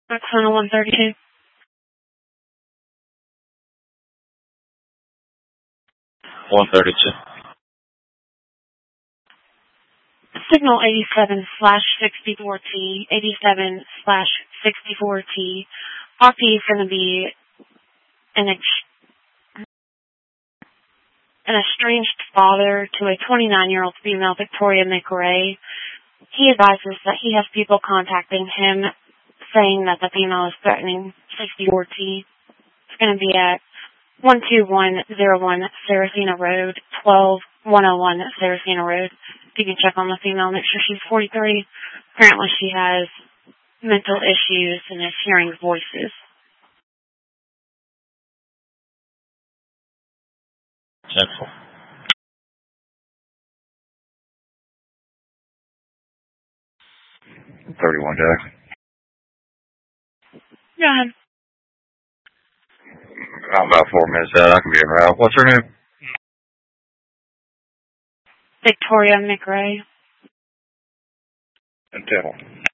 Oksana 132. Signal 87/64T, 87/64T. Oki is going to be an estranged father to a 29-year-old female, Victoria McRae. He advises that he has people contacting him saying that the female is threatening 64T. It's going to be at 12101 Saracena Road, 12101 Saracena Road. You can check on the female, make sure she's 43. Apparently she has mental issues and is hearing voices. Central. 31 Jackson. Go ahead. I'm about 4 minutes out. I can be around. What's her name? Victoria McRae. Dental.